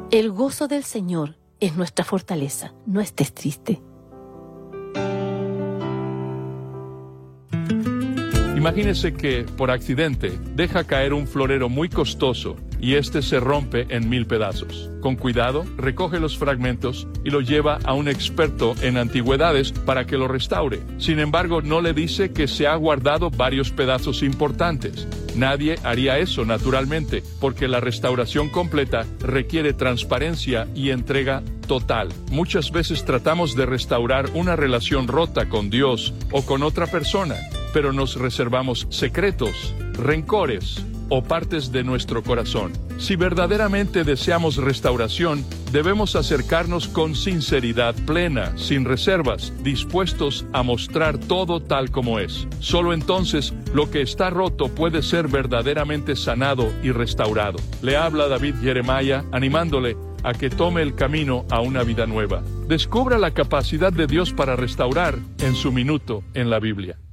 El gozo del Señor es nuestra fortaleza. No estés triste. Imagínese que, por accidente, deja caer un florero muy costoso y este se rompe en 1000 pedazos. Con cuidado, recoge los fragmentos y lo lleva a un experto en antigüedades para que lo restaure. Sin embargo, no le dice que se ha guardado varios pedazos importantes. Nadie haría eso naturalmente, porque la restauración completa requiere transparencia y entrega total. Muchas veces tratamos de restaurar una relación rota con Dios o con otra persona, pero nos reservamos secretos, rencores o partes de nuestro corazón. Si verdaderamente deseamos restauración, debemos acercarnos con sinceridad plena, sin reservas, dispuestos a mostrar todo tal como es. Solo entonces, lo que está roto puede ser verdaderamente sanado y restaurado. Le habla David Jeremiah, animándole a que tome el camino a una vida nueva. Descubra la capacidad de Dios para restaurar en su minuto en la Biblia.